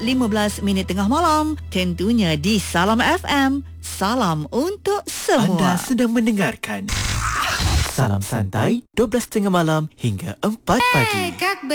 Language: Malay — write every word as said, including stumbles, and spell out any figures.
lima belas minit tengah malam, tentunya di Salam F M. Salam untuk semua. Anda sedang mendengarkan Salam Santai, dua belas tengah malam hingga empat pagi.